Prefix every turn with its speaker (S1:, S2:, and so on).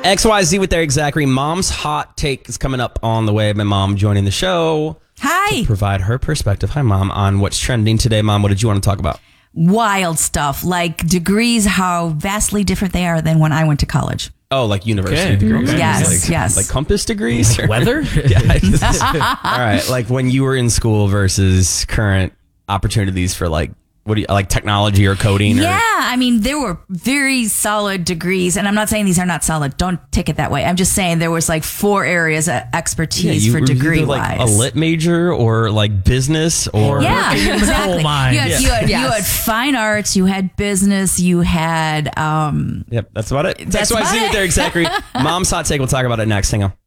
S1: XYZ with Eric Zachary. Mom's hot take is coming up on the way. My mom joining the show.
S2: Hi.
S1: To provide her perspective. Hi, Mom, on what's trending today. Mom, what did you want to talk about?
S2: Wild stuff, like degrees, how vastly different they are than when I went to college.
S1: Oh, like university degrees?
S2: Yes, yes.
S1: Like compass degrees?
S3: Weather?
S1: All right, like when you were in school versus current opportunities for like, what do you like, technology or coding?
S2: Yeah, I mean, there were very solid degrees, and I'm not saying these are not solid. Don't take it that way. I'm just saying there was like 4 areas of expertise for degree
S1: like
S2: wise.
S1: a lit major or like business or
S2: exactly.
S3: mine.
S2: You had fine arts, you had business, you had
S1: Yep, that's about it.
S2: That's
S1: XYZ
S2: about
S1: with
S2: it.
S1: Eric Zachary. Mom's hot take. We'll talk about it next. Hang on.